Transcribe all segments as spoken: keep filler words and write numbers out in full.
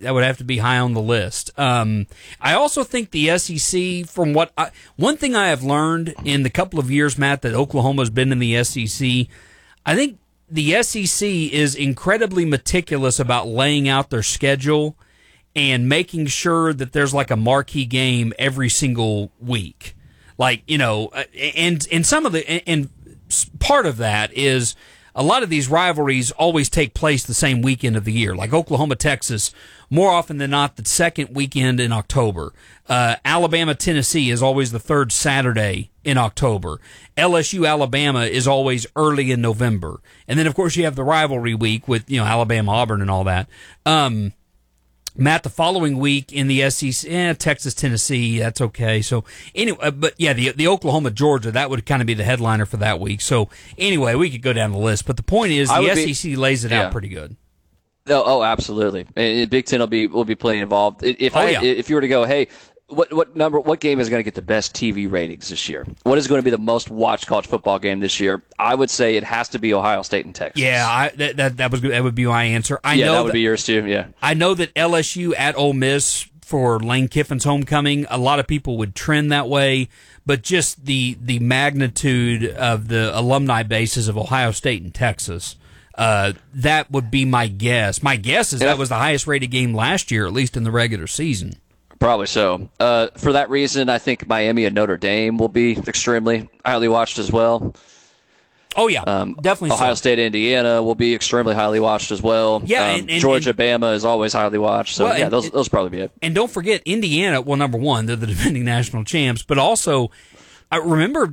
that would have to be high on the list. Um, I also think the S E C, from what I, one thing I have learned in the couple of years, Matt, that Oklahoma's been in the S E C, I think the S E C is incredibly meticulous about laying out their schedule and making sure that there's like a marquee game every single week. Like, you know, and and some of the and part of that is a lot of these rivalries always take place the same weekend of the year. Like Oklahoma, Texas, more often than not, the second weekend in October. Uh, Alabama, Tennessee is always the third Saturday in October. L S U, Alabama is always early in November. And then, of course, you have the rivalry week with, you know, Alabama, Auburn, and all that. Um, Matt, the following week in the S E C, eh, Texas, Tennessee, that's okay. So anyway, but yeah, the the Oklahoma, Georgia, that would kind of be the headliner for that week. So anyway, we could go down the list, but the point is the S E C be, lays it yeah. out pretty good. Oh, oh absolutely. And Big Ten will be will be plenty involved. If I oh, yeah. if you were to go, hey, what what number what game is going to get the best T V ratings this year? What is going to be the most watched college football game this year? I would say it has to be Ohio State and Texas. Yeah, I, that, that that was that would be my answer. I yeah, know that would that, be yours too. Yeah, I know that L S U at Ole Miss for Lane Kiffin's homecoming, a lot of people would trend that way, but just the the magnitude of the alumni bases of Ohio State and Texas. Uh, that would be my guess. My guess is yeah. that was the highest rated game last year, at least in the regular season. Probably so. Uh, for that reason, I think Miami and Notre Dame will be extremely highly watched as well. Oh, yeah, um, definitely Ohio so. State, Indiana will be extremely highly watched as well. Yeah, um, and, and, Georgia, and, Bama is always highly watched. So, well, yeah, those, those probably be it. And don't forget, Indiana, well, number one, they're the defending national champs, but also, I remember...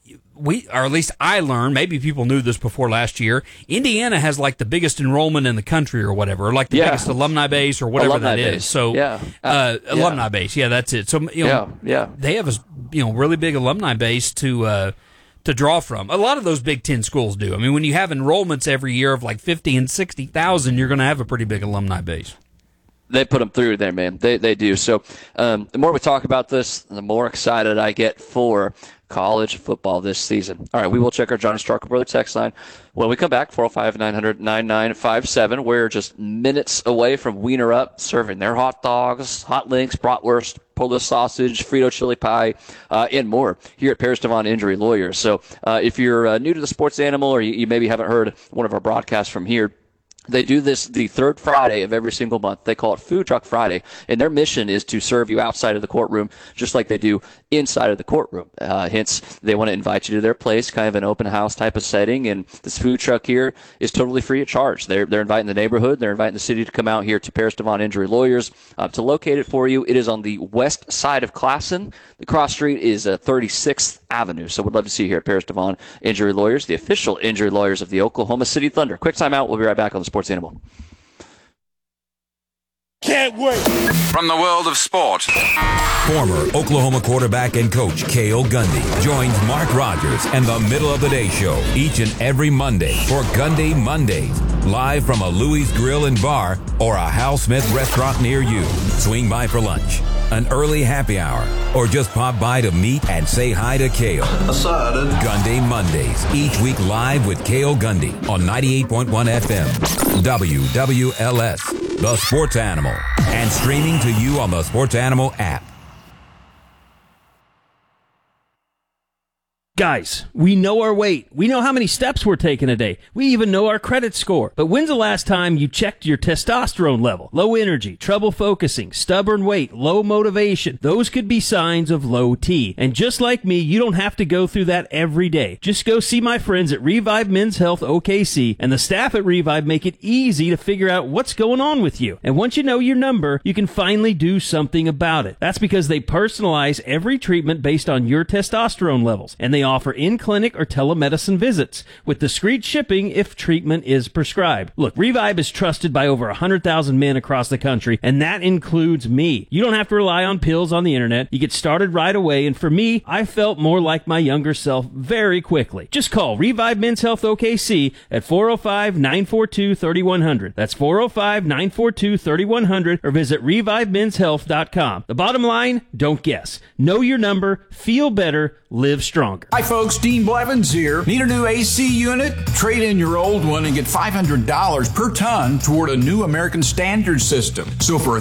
We, or at least I learned, maybe people knew this before last year, Indiana has like the biggest enrollment in the country or whatever, or like the yeah. biggest alumni base or whatever alumni that base. is. So, yeah. Uh, uh, yeah. alumni base, yeah, that's it. So, you know, yeah, yeah. they have a you know really big alumni base to uh, to draw from. A lot of those Big Ten schools do. I mean, when you have enrollments every year of like fifty and sixty thousand, you're going to have a pretty big alumni base. They put them through there, man. They they do. So um, the more we talk about this, the more excited I get for college football this season. All right, we will check our Johnny Starkle Brother text line. When we come back, four oh five, nine hundred, ninety-nine fifty-seven. We're just minutes away from Wiener Up, serving their hot dogs, hot links, bratwurst, Polish sausage, Frito chili pie, uh, and more here at Paris Devon Injury Lawyers. So uh, if you're uh, new to the sports animal or you, you maybe haven't heard one of our broadcasts from here, they do this the third Friday of every single month. They call it Food Truck Friday, and their mission is to serve you outside of the courtroom just like they do inside of the courtroom. Uh, hence, they want to invite you to their place, kind of an open house type of setting, and this food truck here is totally free of charge. They're, they're inviting the neighborhood. They're inviting the city to come out here to Paris Devon Injury Lawyers uh, to locate it for you. It is on the west side of Classen. The cross street is uh, thirty-sixth Avenue, so we'd love to see you here at Paris Devon Injury Lawyers, the official injury lawyers of the Oklahoma City Thunder. Quick time out. We'll be right back on the Sports Animal. Can't wait. From the world of sport. Former Oklahoma quarterback and coach Cale Gundy joins Mark Rogers and the Middle of the Day Show each and every Monday for Gundy Mondays. Live from a Louie's Grill and Bar or a Hal Smith restaurant near you. Swing by for lunch, an early happy hour, or just pop by to meet and say hi to Cale. Aside. Gundy Mondays, each week live with Cale Gundy on ninety-eight point one F M. W W L S, the Sports Animal, and streaming to you on the Sports Animal app. Guys, we know our weight. We know how many steps we're taking a day. We even know our credit score. But when's the last time you checked your testosterone level? Low energy, trouble focusing, stubborn weight, low motivation. Those could be signs of low T. And just like me, you don't have to go through that every day. Just go see my friends at Revive Men's Health O K C, and the staff at Revive make it easy to figure out what's going on with you. And once you know your number, you can finally do something about it. That's because they personalize every treatment based on your testosterone levels, and they offer in-clinic or telemedicine visits with discreet shipping if treatment is prescribed. Look, Revive is trusted by over one hundred thousand men across the country, and that includes me. You don't have to rely on pills on the internet. You get started right away, and for me, I felt more like my younger self very quickly. Just call Revive Men's Health O K C at four oh five, nine four two, three one zero zero. That's four oh five, nine four two, three one zero zero, or visit revive men's health dot com. The bottom line, don't guess. Know your number, feel better, live stronger. Hi folks, Dean Blevins here. Need a new A C unit? Trade in your old one and get five hundred dollars per ton toward a new American Standard system. So for